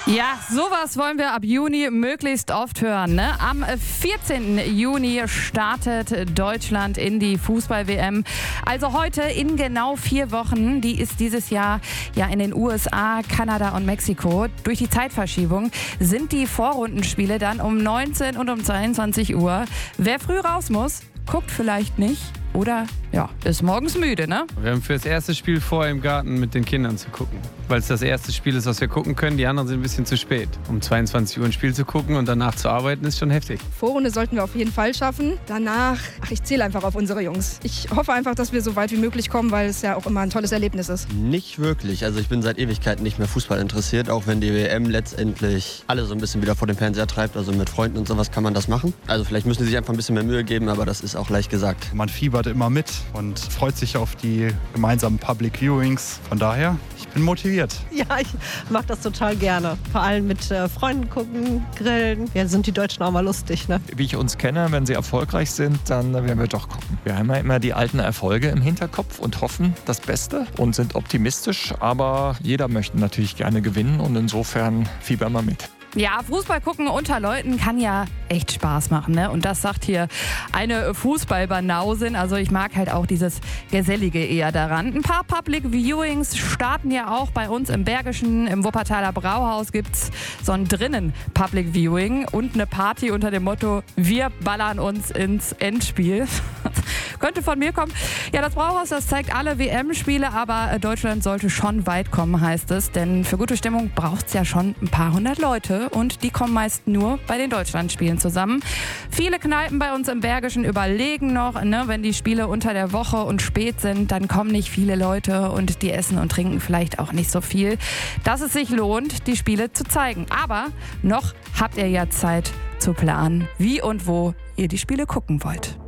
Ja, sowas wollen wir ab Juni möglichst oft hören. Ne? Am 14. Juni startet Deutschland in die Fußball-WM. Also heute in genau 4 Wochen. Die ist dieses Jahr ja in den USA, Kanada und Mexiko. Durch die Zeitverschiebung sind die Vorrundenspiele dann um 19 und um 22 Uhr. Wer früh raus muss, guckt vielleicht nicht. Oder, ja, ist morgens müde, ne? Wir haben für das erste Spiel vor, im Garten mit den Kindern zu gucken. Weil es das erste Spiel ist, was wir gucken können. Die anderen sind ein bisschen zu spät. Um 22 Uhr ein Spiel zu gucken und danach zu arbeiten, ist schon heftig. Vorrunde sollten wir auf jeden Fall schaffen. Danach, ich zähle einfach auf unsere Jungs. Ich hoffe einfach, dass wir so weit wie möglich kommen, weil es ja auch immer ein tolles Erlebnis ist. Nicht wirklich. Also ich bin seit Ewigkeiten nicht mehr Fußball interessiert, auch wenn die WM letztendlich alle so ein bisschen wieder vor dem Fernseher treibt. Also mit Freunden und sowas kann man das machen. Also vielleicht müssen sie sich einfach ein bisschen mehr Mühe geben, aber das ist auch leicht gesagt. Man fiebert immer mit und freut sich auf die gemeinsamen Public Viewings. Von daher, ich bin motiviert. Ja, ich mache das total gerne. Vor allem mit Freunden gucken, grillen. Ja, sind die Deutschen auch mal lustig, ne? Wie ich uns kenne, wenn sie erfolgreich sind, dann werden wir doch gucken. Wir haben ja immer die alten Erfolge im Hinterkopf und hoffen das Beste und sind optimistisch. Aber jeder möchte natürlich gerne gewinnen und insofern fiebern wir mit. Ja, Fußball gucken unter Leuten kann ja echt Spaß machen, ne? Und das sagt hier eine Fußballbanausin. Also ich mag halt auch dieses Gesellige eher daran. Ein paar Public Viewings starten ja auch bei uns im Bergischen. Im Wuppertaler Brauhaus gibt's so ein drinnen Public Viewing und eine Party unter dem Motto: Wir ballern uns ins Endspiel. Könnte von mir kommen. Ja, das Brauhaus, das zeigt alle WM-Spiele, aber Deutschland sollte schon weit kommen, heißt es. Denn für gute Stimmung braucht's ja schon ein paar hundert Leute und die kommen meist nur bei den Deutschlandspielen zusammen. Viele Kneipen bei uns im Bergischen überlegen noch, ne, wenn die Spiele unter der Woche und spät sind, dann kommen nicht viele Leute und die essen und trinken vielleicht auch nicht so viel, dass es sich lohnt, die Spiele zu zeigen. Aber noch habt ihr ja Zeit zu planen, wie und wo ihr die Spiele gucken wollt.